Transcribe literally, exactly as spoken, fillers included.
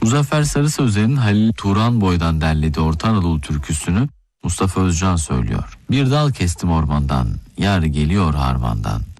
Muzaffer Sarı Sözler'in Halil Turanboy'dan derlediği Orta Anadolu türküsünü Mustafa Özcan söylüyor. Bir dal kestim ormandan, yar geliyor harmandan.